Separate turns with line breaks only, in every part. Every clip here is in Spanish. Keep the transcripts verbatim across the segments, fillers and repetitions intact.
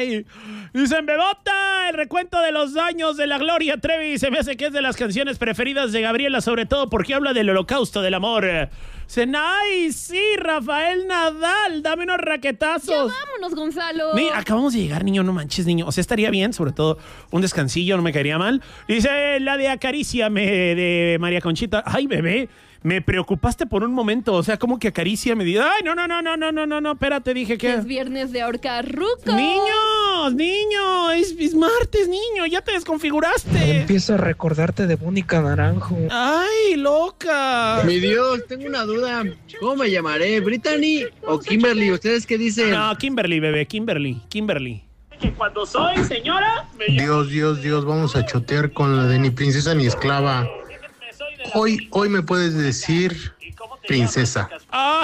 ay. Dicen, Bebota, el recuento de los daños de la Gloria Trevi se me hace que es de las canciones preferidas de Gabriela, sobre todo porque habla del holocausto del amor. Dicen, ay, sí, Rafael Nadal, dame unos raquetazos.
Ya vámonos, Gonzalo.
Ni, acabamos de llegar, niño, no manches, niño. O sea, estaría bien, sobre todo un descansillo, no me caería mal. Dice la de Acaríciame de María Conchita. Ay, bebé, me preocupaste por un momento. O sea, como que Acaríciame. Ay, no, no, no, no, no, no, no, no, espérate, dije que...
Es viernes de ahorcar rucos.
Niños, niño, es, es martes, niño, ya te desconfiguraste.
Empiezo a recordarte de Mónica Naranjo.
Ay, loca.
Mi Dios, tengo una duda. ¿Cómo me llamaré? ¿Brittany o Kimberly? ¿Ustedes qué dicen?
No, Kimberly, bebé, Kimberly, Kimberly. Que cuando soy señora... Me
Dios, Dios, Dios, vamos a chotear con la de ni princesa ni esclava. Hoy, hoy me puedes decir princesa.
Ah.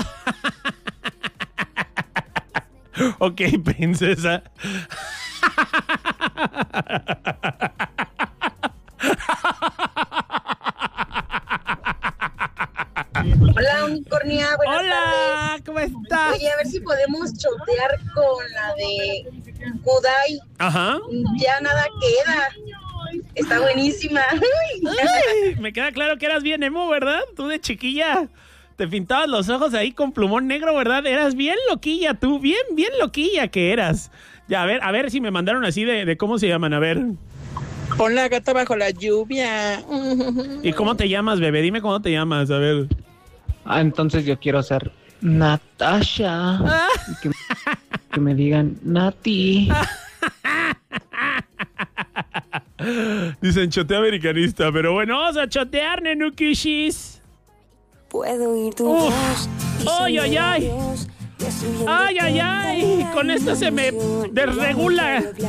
Ok, princesa.
Hola, unicornia, buenas
Hola,
tardes.
¿cómo estás?
Oye, a ver si podemos chotear con la de Kudai.
Ajá.
Ya nada queda. Está buenísima.
Ay, me queda claro que eras bien emo, ¿verdad? Tú de chiquilla te pintabas los ojos ahí con plumón negro, ¿verdad? Eras bien loquilla tú, bien, bien loquilla que eras. Ya, a ver, a ver si me mandaron así de, de cómo se llaman, a ver.
Pon la gata bajo la lluvia.
¿Y cómo te llamas, bebé? Dime cómo te llamas, a ver.
Ah, entonces yo quiero ser Natasha. Y que, que me digan Nati.
Dicen chotea americanista, pero bueno, vamos a chotear, nenukishis.
Puedo oír tu
Uf.
voz.
Ay, ay, ay. Ay, ay, ay. Con esto se me desregula